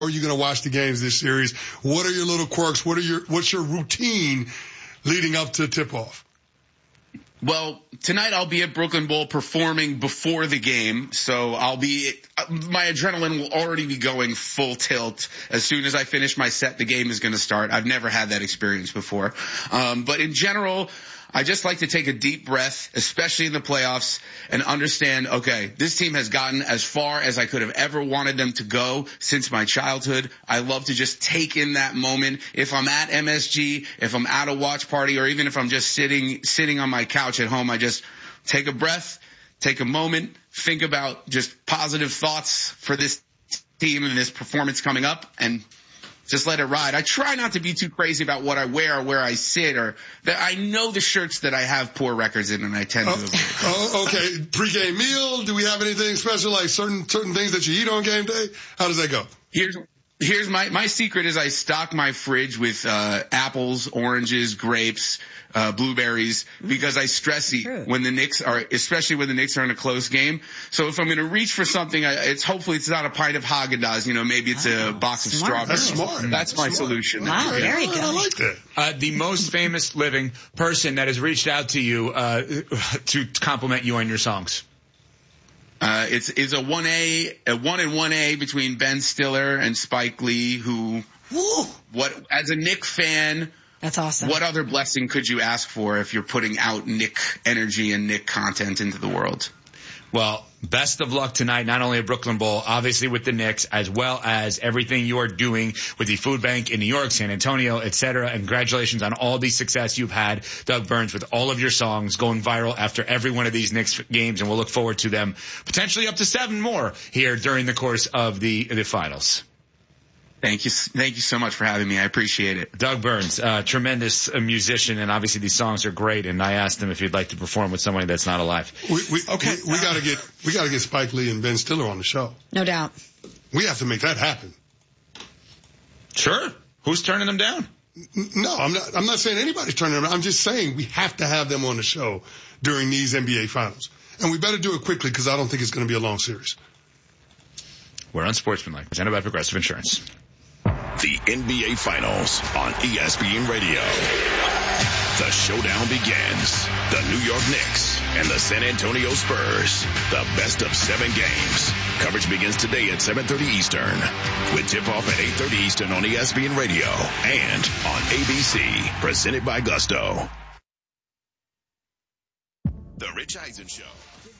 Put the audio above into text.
are you going to watch the games this series? What are your little quirks? What's your routine leading up to tip-off? Well, tonight I'll be at Brooklyn Bowl performing before the game, so my adrenaline will already be going full tilt. As soon as I finish my set, the game is going to start. I've never had that experience before. But in general, I just like to take a deep breath, especially in the playoffs, and understand, okay, this team has gotten as far as I could have ever wanted them to go since my childhood. I love to just take in that moment. If I'm at MSG, if I'm at a watch party, or even if I'm just sitting on my couch at home, I just take a breath, take a moment, think about just positive thoughts for this team and this performance coming up, and just let it ride. I try not to be too crazy about what I wear or where I sit, or that I know the shirts that I have poor records in, and I tend to avoid. Okay. Pre-game meal. Do we have anything special, like certain things that you eat on game day? How does that go? Here's my secret is I stock my fridge with apples, oranges, grapes, blueberries, because I stress eat when the Knicks are, especially when the Knicks are in a close game. So if I'm going to reach for something, hopefully it's not a pint of Haagen-Dazs, maybe it's a box of strawberries. That's smart. That's my solution. Wow, very good. I like that. The most famous living person that has reached out to you to compliment you on your songs. It's a 1A, a 1 and 1A between Ben Stiller and Spike Lee, who, as a Knick fan, that's awesome. What other blessing could you ask for if you're putting out Knick energy and Knick content into the world? Well, best of luck tonight, not only at Brooklyn Bowl, obviously with the Knicks, as well as everything you are doing with the food bank in New York, San Antonio, etc. And congratulations on all the success you've had, Doug Burns, with all of your songs going viral after every one of these Knicks games. And we'll look forward to them potentially up to 7 more here during the course of the finals. Thank you so much for having me. I appreciate it. Doug Burns, tremendous musician, and obviously these songs are great. And I asked him if he'd like to perform with somebody that's not alive. We gotta get Spike Lee and Ben Stiller on the show. No doubt. We have to make that happen. Sure. Who's turning them down? No, I'm not saying anybody's turning them down. I'm just saying we have to have them on the show during these NBA finals, and we better do it quickly because I don't think it's going to be a long series. We're Unsportsmanlike, presented by Progressive Insurance. The NBA Finals on ESPN Radio. The showdown begins. The New York Knicks and the San Antonio Spurs. The best of 7 games. Coverage begins today at 7:30 Eastern. With tip-off at 8:30 Eastern on ESPN Radio and on ABC. Presented by Gusto. The Rich Eisen Show.